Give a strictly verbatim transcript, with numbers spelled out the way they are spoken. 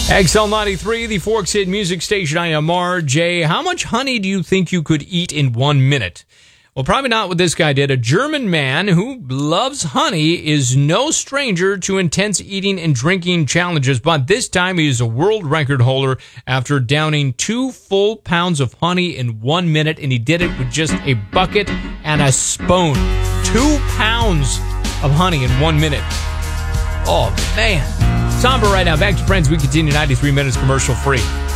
X L ninety-three, the Forks Hit Music Station. I am R J. How much honey do you think you could eat in one minute? Well, probably not what this guy did. A German man who loves honey is no stranger to intense eating and drinking challenges, but this time he is a world record holder after downing two full pounds of honey in one minute, and he did it with just a bucket and a spoon. Two pounds of honey in one minute. Oh, man. Somber right now. Back to Friends. We continue ninety-three minutes commercial free.